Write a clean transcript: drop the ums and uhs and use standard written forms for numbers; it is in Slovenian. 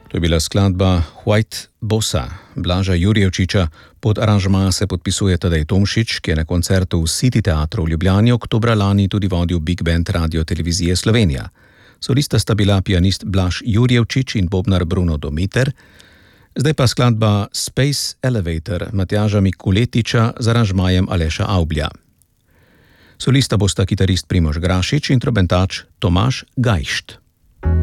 To je bila skladba White Bossa Blaža Jurjevčiča. Pod aranžma se podpisuje Tadej Tomšič, ki je na koncertu v City teatru v Ljubljani oktobra lani tudi vodil Big Band Radio Televizije Slovenija. Solista sta bila pianist Blaž Jurjevčič in bobnar Bruno Domiter. Zdaj pa skladba Space Elevator Matjaža Mikuletiča z aranžmajem Aleša Avblja. Solista bosta kitarist Primož Grašič in trobentač Tomaž Gajšt.